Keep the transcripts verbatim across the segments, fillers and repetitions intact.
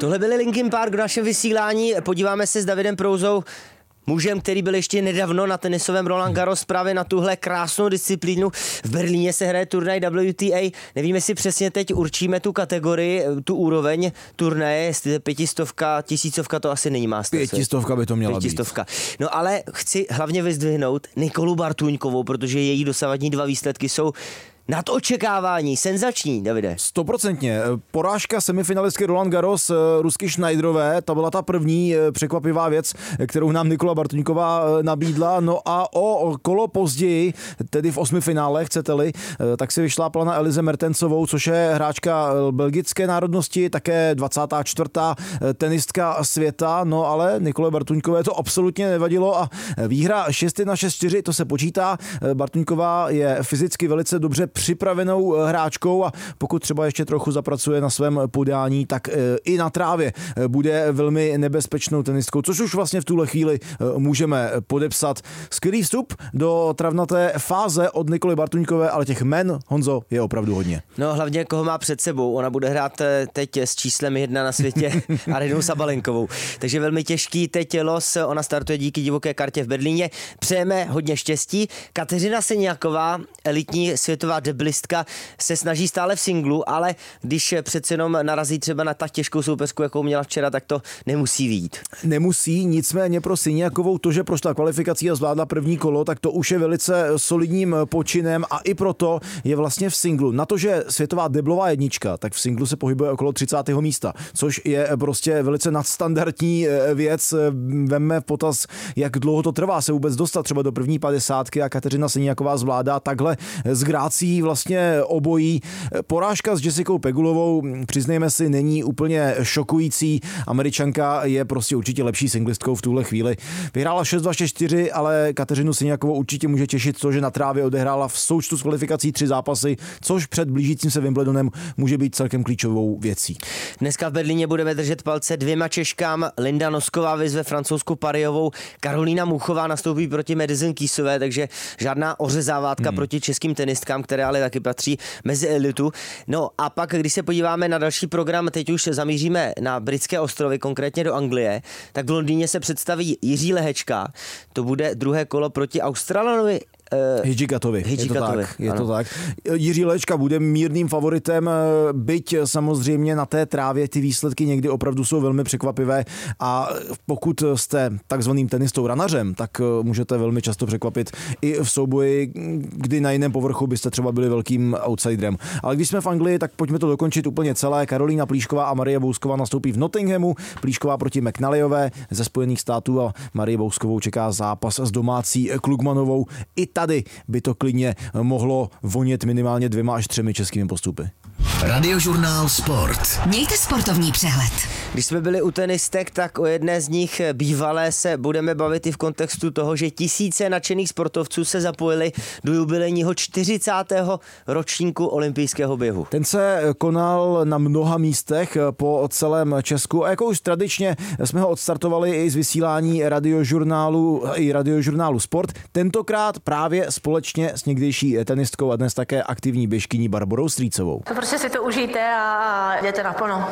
Tohle byly Linkin Park v našem vysílání. Podíváme se s Davidem Prouzou, mužem, který byl ještě nedávno na tenisovém Roland Garros, právě na tuhle krásnou disciplínu. V Berlíně se hraje turnaj W T A. Nevíme, si přesně teď určíme tu kategorii, tu úroveň turnaje, jestli pětistovka, tisícovka, to asi není mástr. Pětistovka by to měla Pětistovka. být. No ale chci hlavně vyzdvihnout Nikolu Bartuňkovou, protože její dosavadní dva výsledky jsou nad očekávání, senzační, Davide. Stoprocentně. Porážka semifinalistky Roland Garros Rusky Schneiderové, ta byla ta první překvapivá věc, kterou nám Nikola Bartuňková nabídla. No a o kolo později, tedy v osmi finále, chcete-li, tak si vyšlápla na Elise Mertensovou, což je hráčka belgické národnosti, také dvacátá čtvrtá tenistka světa. No ale Nikole Bartuňkové to absolutně nevadilo a výhra šest jedna šest čtyři, to se počítá. Bartuňková je fyzicky velice dobře připravenou hráčkou a pokud třeba ještě trochu zapracuje na svém podání, tak i na trávě bude velmi nebezpečnou tenistkou, což už vlastně v tuhle chvíli můžeme podepsat. Skvělý vstup do travnaté fáze od Nikoly Bartuňkové, ale těch men, Honzo, je opravdu hodně. No hlavně koho má před sebou. Ona bude hrát teď s číslem jedna na světě Arenou Sabalenkovou. Takže velmi těžký teď los. Ona startuje díky divoké kartě v Berlíně. Přejeme hodně štěstí. Kateřina Siniaková, elitní světová deblistka, se snaží stále v singlu, ale když přece jenom narazí třeba na tak těžkou soupeřku, jakou měla včera, tak to nemusí vyjít. Nemusí, nicméně pro Siniakovou to, že prošla kvalifikací a zvládla první kolo, tak to už je velice solidním počinem a i proto je vlastně v singlu. Na to, že světová deblová jednička, tak v singlu se pohybuje okolo třicátého místa, což je prostě velice nadstandardní věc. Vemme v potaz, jak dlouho to trvá se vůbec dostat třeba do první padesátky a Kateřina Siniaková zvládá takhle s grácí vlastně obojí. Porážka s Jessicou Pegulovou, přiznejme si, není úplně šokující. Američanka je prostě určitě lepší singlistkou v tuhle chvíli. Vyhrála šest dva šest čtyři, ale Kateřinu Siniakovou určitě může těšit to, že na trávě odehrála v součtu s kvalifikací tři zápasy, což před blížícím se Wimbledonem může být celkem klíčovou věcí. Dneska v Berlíně budeme držet palce dvěma Češkám. Linda Nosková vyzve francouzskou Parijovou, Karolína Muchová nastoupí proti Madison Keysové, takže žádná ořezávátka hmm. proti českým tenistkám, které ale taky patří mezi elitu. No a pak, když se podíváme na další program, teď už zamíříme na britské ostrovy, konkrétně do Anglie, tak v Londýně se představí Jiří Lehečka. To bude druhé kolo proti Australanovi Uh, Hidžikatovi. Je to tak. Je to tak. Jiří Lehečka bude mírným favoritem, byť samozřejmě na té trávě ty výsledky někdy opravdu jsou velmi překvapivé a pokud jste takzvaným tenistou ranařem, tak můžete velmi často překvapit i v souboji, kdy na jiném povrchu byste třeba byli velkým outsiderem. Ale když jsme v Anglii, tak pojďme to dokončit úplně celé. Karolína Plíšková a Marie Bousková nastoupí v Nottinghamu, Plíšková proti McNallyové ze Spojených států a Marie Bouskovou čeká zápas s domácí Klugmanovou. I tady by to klidně mohlo vonět minimálně dvěma až třemi českými postupy. Radiožurnál Sport. Mějte sportovní přehled. Když jsme byli u tenistek, tak o jedné z nich bývalé se budeme bavit i v kontextu toho, že tisíce nadšených sportovců se zapojili do jubilejního čtyřicátého ročníku olympijského běhu. Ten se konal na mnoha místech po celém Česku a jako už tradičně jsme ho odstartovali i z vysílání radiožurnálu i radiožurnálu Sport. Tentokrát právě společně s někdejší tenistkou a dnes také aktivní běžkyní Barborou Strýcovou. To prostě si to užijte a jdete naplno.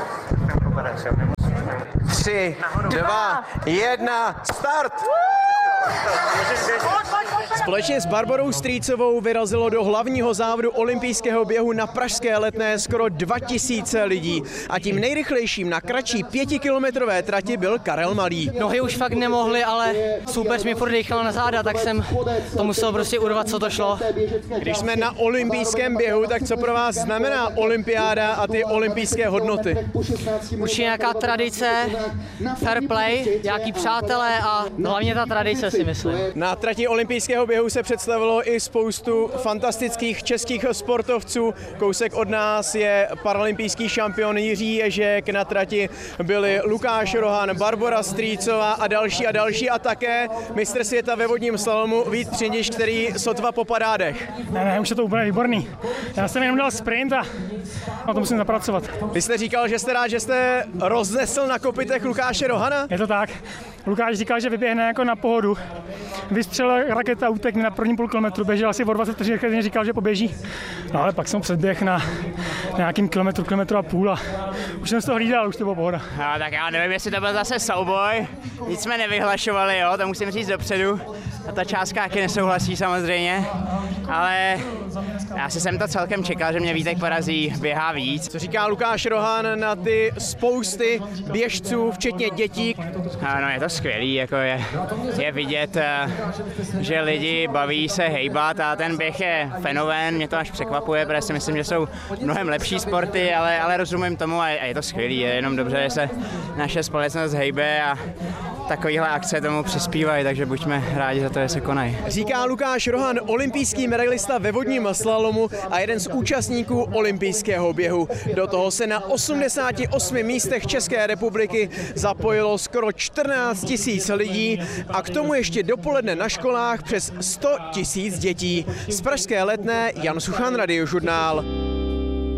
Tři, dva, jedna, start! Společně s Barborou Strýcovou vyrazilo do hlavního závodu olympijského běhu na pražské Letné skoro dva tisíce lidí. A tím nejrychlejším na kratší pětikilometrové trati byl Karel Malý. Nohy už fakt nemohly, ale soupeř mi furt dýchal na záda, tak jsem to musel prostě urvat, co to šlo. Když jsme na olympijském běhu, tak co pro vás znamená olympiáda a ty olympijské hodnoty? Určitě nějaká tradice, fair play, nějaký přátelé a hlavně ta tradice, si myslím. Na trati olympijského běhu se představilo i spoustu fantastických českých sportovců. Kousek od nás je paralympijský šampion Jiří Ježek, na trati byli Lukáš Rohan, Barbora Strýcová a další a další a také mistr světa ve vodním slalomu Vít Přindiš, který sotva popadá dech. Ne, ne, už je to úplně výborný. Já jsem jenom dal sprint a na to musím zapracovat. Vy jste říkal, že jste rád, že jste roznesl na kopytech Lukáše Rohana? Je to tak. Lukáš říkal, že vyběhne jako na pohodu. Vystřelil raketa, utekl na první půl kilometru, běžel asi o dvacet vteřin, říkal, že poběží. No ale pak jsem předběh na nějakým kilometru, kilometru a půl a už jsem z toho hlídal, už to bylo pohoda. No, tak já nevím, jestli to byl zase souboj, nic jsme nevyhlašovali, jo, to musím říct dopředu. A ta částka taky nesouhlasí samozřejmě, ale já si jsem to celkem čekal, že mě Vítek porazí, běhá víc. Co říká Lukáš Rohan na ty spousty běžců, včetně dětí? No, je to skvělý, jako je, je vidět, že lidi baví se hejbat a ten běh je fenomén, mě to až překvapuje, protože si myslím, že jsou mnohem lepší sporty, ale, ale rozumím tomu a je, a je to skvělý, je jenom dobře, že se naše společnost hejbe a takovýhle akce tomu přispívají, takže buďme rádi za to, že se konají. Říká Lukáš Rohan, olympijský medailista ve vodním slalomu a jeden z účastníků olympijského běhu. Do toho se na osmdesáti osmi místech České republiky zapojilo skoro čtrnáct tisíc lidí a k tomu ještě dopoledne na školách přes sto tisíc dětí. Z pražské Letné Jan Suchan, Radiožurnál.